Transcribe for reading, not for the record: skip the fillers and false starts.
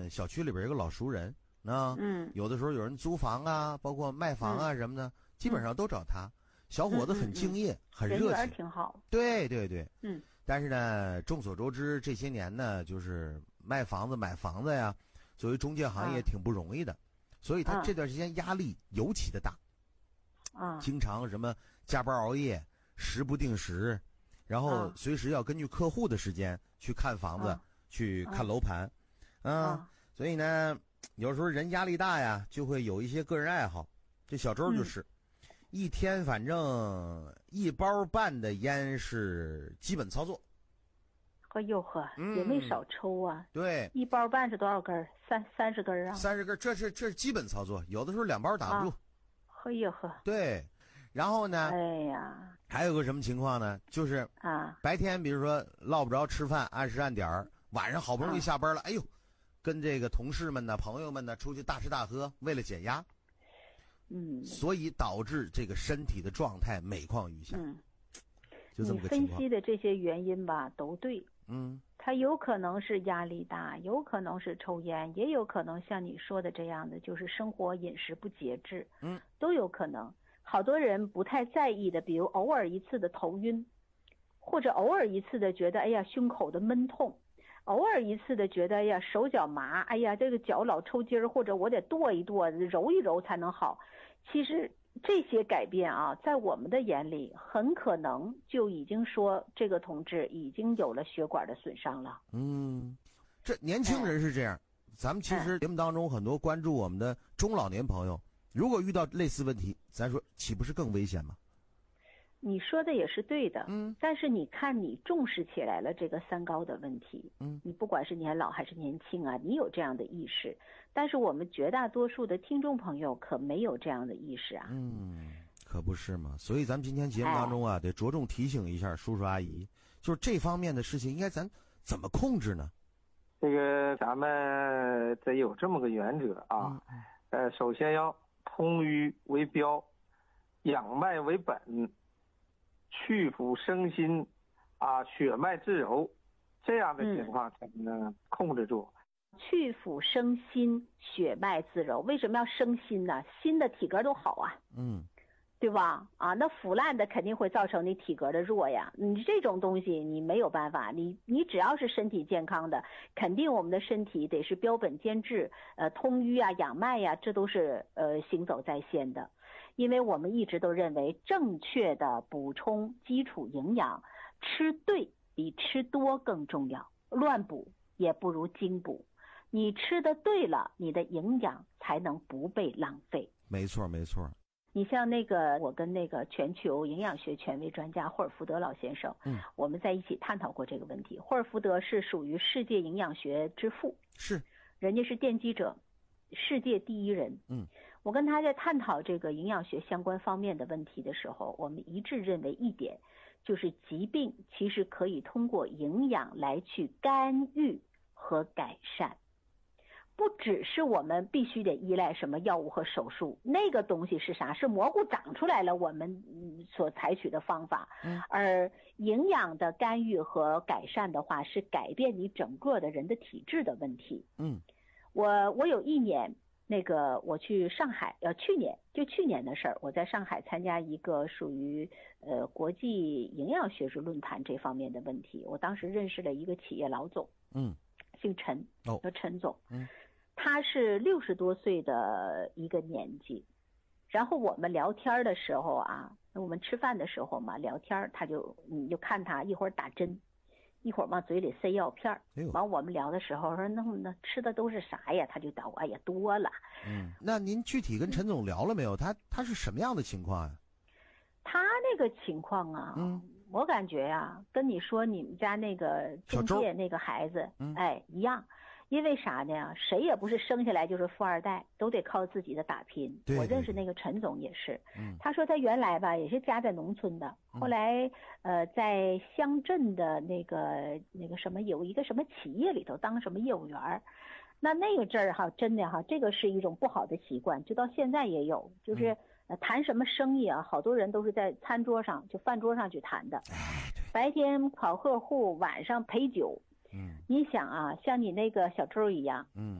小区里边有个老熟人，有的时候有人租房啊，包括卖房啊什么的，基本上都找他。小伙子很敬业，很热情， 挺好。 对对对，但是呢，众所周知，这些年呢，就是卖房子、买房子呀，作为中介行业挺不容易的，所以他这段时间压力尤其的大，经常什么加班熬夜，时不定时，然后随时要根据客户的时间去看房子，去看楼盘，所以呢，有时候人压力大呀，就会有一些个人爱好。这小周就是，一天反正1包半的烟是基本操作。 也没少抽啊。 对 ，1包半是多少根？30根啊 ？30根，这是基本操作，有的时候2包打不住。对，然后呢？ 哎呀， 还有个什么情况呢？就是白天比如说落不着吃饭，按时按点儿，晚上好不容易下班了，哎呦，跟这个同事们呢、朋友们呢出去大吃大喝，为了减压。所以导致这个身体的状态每况愈下。就这么个情况。 你分析的这些原因吧，都对。他有可能是压力大，有可能是抽烟，也有可能像你说的这样的，就是生活饮食不节制。都有可能。好多人不太在意的，比如偶尔一次的头晕，或者偶尔一次的觉得哎呀胸口的闷痛，偶尔一次的觉得哎呀手脚麻，哎呀这个脚老抽筋儿，或者我得跺一跺揉一揉才能好。其实这些改变啊，在我们的眼里很可能就已经说这个同志已经有了血管的损伤了。 这年轻人是这样，咱们其实节目当中很多关注我们的中老年朋友，如果遇到类似问题，咱说岂不是更危险吗？ 你说的也是对的，但是你看你重视起来了这个三高的问题，你不管是年老还是年轻啊，你有这样的意识，但是我们绝大多数的听众朋友可没有这样的意识啊。 可不是嘛，所以咱们今天节目当中啊，得着重提醒一下叔叔阿姨，就是这方面的事情应该咱怎么控制呢？ 这个咱们得有这么个原则啊，首先要通瘀为标，养脉为本，去腐生心，血脉自柔，这样的情况才能控制住。 去腐生心，血脉自柔，为什么要生心呢？心的体格都好啊，对吧？那腐烂的肯定会造成你体格的弱呀。你这种东西你没有办法，你只要是身体健康的，肯定我们的身体得是标本兼治，通瘀啊、养脉呀，这都是行走在先的。因为我们一直都认为正确的补充基础营养，吃对比吃多更重要，乱补也不如精补。你吃的对了，你的营养才能不被浪费。 没错没错。 你像我跟全球营养学权威专家霍尔福德老先生，我们在一起探讨过这个问题。霍尔福德是属于世界营养学之父， 是， 人家是奠基者，世界第一人。我跟他在探讨这个营养学相关方面的问题的时候，我们一致认为一点，就是疾病其实可以通过营养来去干预和改善。不只是我们必须得依赖什么药物和手术，那个东西是啥？是蘑菇长出来了我们所采取的方法。而营养的干预和改善的话，是改变你整个的人的体质的问题。我有一年我去上海，去年的事儿，我在上海参加一个属于国际营养学术论坛这方面的问题。我当时认识了一个企业老总，姓陈，叫陈总。他是60多岁的一个年纪，然后我们聊天的时候啊，我们吃饭的时候嘛，聊天你就看他一会儿打针，一会儿往嘴里塞药片，完我们聊的时候说那吃的都是啥呀？他就叨哎呀多了。 那您具体跟陈总聊了没有？他是什么样的情况呀？ 他那个情况啊，我感觉呀，跟你说你们家那个中介那个孩子，一样。因为啥呢？谁也不是生下来就是富二代，都得靠自己的打拼。我认识那个陈总也是，他说他原来吧也是家在农村的，后来在乡镇的那个什么有一个什么企业里头当什么业务员。那个阵儿哈，真的哈，这个是一种不好的习惯，直到现在也有，就是谈什么生意啊，好多人都是在餐桌上就饭桌上去谈的，白天跑客户，晚上陪酒。你想啊，像你那个小周一样，